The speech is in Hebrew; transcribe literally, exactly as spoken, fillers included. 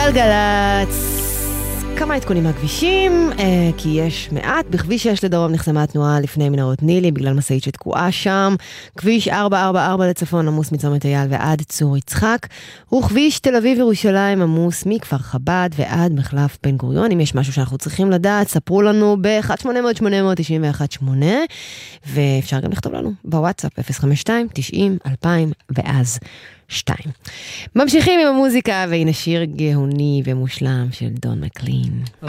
גלגלץ. כמה עדכונים מהכבישים, אה, כי יש מעט. בכביש שש לדרום נחסמה התנועה לפני מנהרות נילי, בגלל משאית שתקועה שם. כביש ארבע ארבע ארבע לצפון עמוס מצומת אייל ועד צור יצחק. וכביש תל אביב ירושלים עמוס מכפר חב"ד ועד מחלף בן גוריון. אם יש משהו שאנחנו צריכים לדעת, ספרו לנו ב-אחת שמונה אפס אפס שמונה תשע אחת שמונה, ואפשר גם לכתוב לנו בוואטסאפ אפס חמש שתיים תשעים אלפיים ואז שתיים. ממשיכים עם המוזיקה, והנה שיר גאוני ומושלם של דון מקלין.